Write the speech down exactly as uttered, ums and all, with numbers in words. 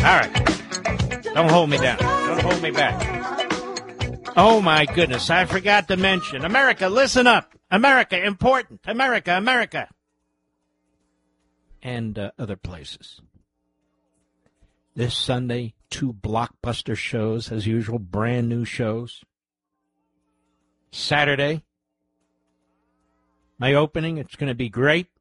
All right. Don't hold me down. Don't hold me back. Oh, my goodness. I forgot to mention. America, listen up. America, important. America, America. And uh, other places. This Sunday, two blockbuster shows, as usual, brand new shows. Saturday, my opening, it's going to be great.